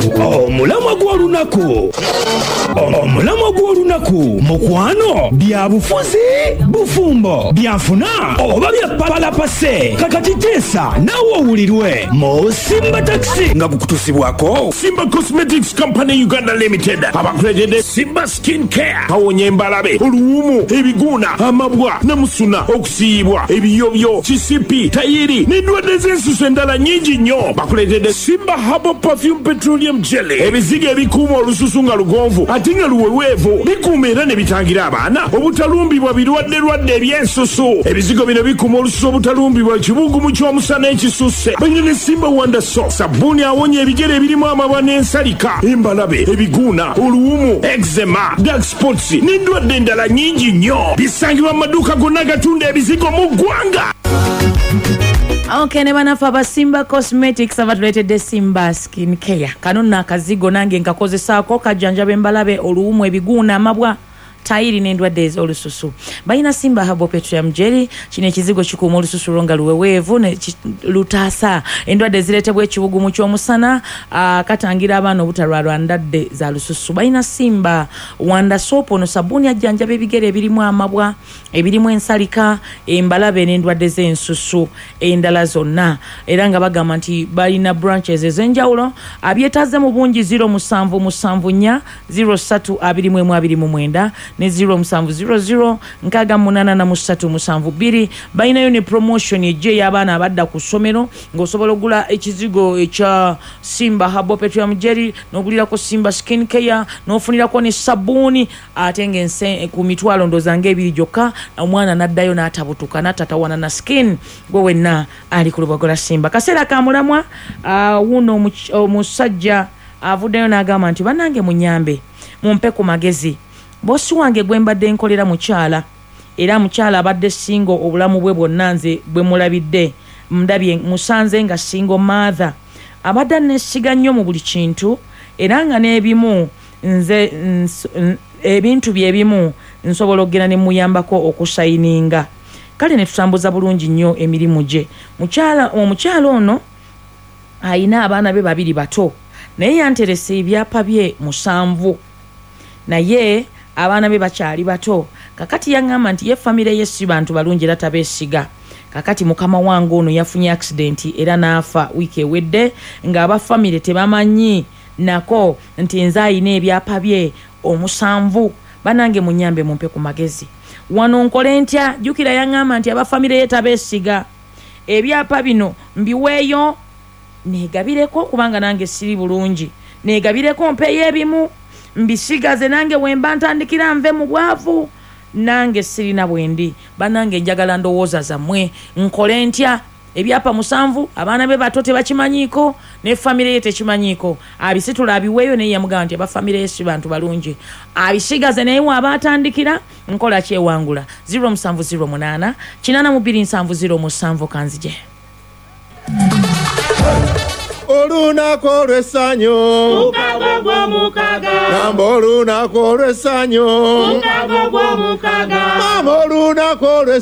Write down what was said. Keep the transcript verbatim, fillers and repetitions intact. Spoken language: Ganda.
Omulamwa gw'olunaku. Omulamwa gw'olunaku mukwano bya bufuzi bufumbo byafuna oba bya palapase kakati teesa nawe owulirwe mu Simba Taxi nga kukutusibwako Simba Cosmetics Company Uganda Limited abakuletedde Simba Skin Care kawonya embalabe oluwumu ebiguuna amabwa namusuna okusiyibwa ebiyobyo kisipi tayiri n'endwadde z'ensusu endala nnyingi nnyo bakuletedde Simba Herbal Perfume Petroleum Jelly ebizigo ebikuuma olususu nga lugonvu ate nga luweweevu bikuuma era ne bitangira abaana obutalumbibwa birwadde lwadde eby'ensusu ebizigo bino bikuuma olususu obutalumbibwa ekibugumu ky'omusana ekisusse balina ne Simba Wonder Soap sabbuuni awonya ebigere ebirimu amabwa n'ensalika embalabe ebiguuna oluwumu eczema dark spots n'endwadde endala nnyingi nnyo bisangibwa mu maduuka gonna agatunda ebizigo mu ggwanga. Okay, ne banafu aba Simba Cosmetics abatuletedde Simba Skin Care. Kano nno akazigo nange nkakozesaako kajjanjaba embalabe oluwumu ebiguuna amabwa tayiri n'endwadde ez'olususu. Balina Simba Herbal Petroleum Jelly kino ekizigo kikuuma olususu lwo nga luweweevu ne lutaasa endwadde ezireetebwa ekibugumu ky'omusana katangira abaana obutalwalwa ndwadde za lususu. Balina Simba Wonder Soap ono sabbuuni ajjanjaba ebigere ebirimu amabwa ebirimu ensalika embalabe n'endwadde z'ensusu endala zonna era nga bagamba nti balina branches ez'enjawulo abyetaaze mu bungi zero musanvu musanvu nnya zero ssatu abiri mu emu abiri mu mwenda ne zero musanvu zero zero nkaga munana na musatu musanvu bbiri. Balinayo ne promotion ejje y'abaana abadda ku ssomero ng'osobola ogula ekizigo ekya Simba Herbal Petroleum Jelly n'ogulirako Simba Skin Care n'ofunirako ne sabbuuni ate ng'ense ku mitwalo ndooza ng'ebiri gyokka omwana n'addayo n'atabutuka n'atatawana na skin gwe wenna ali ku lubago lwa Simba. Kaseera ka mulamwa wuno omusajja avuddeyo n'agamba nti bannange munyambe mumpe ku magezi bosi wange gwe mbadde nkolera mukyala era mukyala abadde singo obulamu bwe bwonna nze bwe mulabidde ndabye musanze nga singo mother abadde annesiga nnyo mu buli kintu era nga n'ebimu nze ebintu byebimu nsobola okugenda ne muyambako okusayininga kale ne tutambuza bulungi nnyo emirimu gye. Mukyala omukyala ono ayina abaana be babiri bato naye yanteresa ebyapa bye musanvu naye abaana be bakyali bato kakati yaŋŋamba nti ye famire ye si bantu balungi era tabeesiga. Kakati mukama wange ono yafunye accident era n'afa wiiki ewedde ng'aba famire tebamanyi nako nti nze ayina ebyapa bye omusanvu. Banange munyambe mumpe ku magezi wano nkole ntya jjukira yaŋŋamba nti aba famire ye tabeesiga ebyapa bino mbiweeyo neegabireko kubanga nange siri bulungi neegabireko mpeeyo ebimu mbisigaze nange wemba ntandikira nve mu bwavu nange sirina bwendi. Banange njagala ndowooza zammwe nkole ntya ebyapa musanvu abaana be bato tebakimanyiiko ne famire ye tekimanyiiko abisitula abiweeyo naye yamugamba nti abafamire ye si bantu balungi abisigaze naye waaba atandikira nkola kyewangula zero musanvu zero munaana kinaana mu bbiri nsanvu zero musanvu kanzije. Olunaku olw'essanyu mukago gw'omukaga gamba olunaku olw'essanyu mukago gw'omukaga mama olunaku olw'essanyu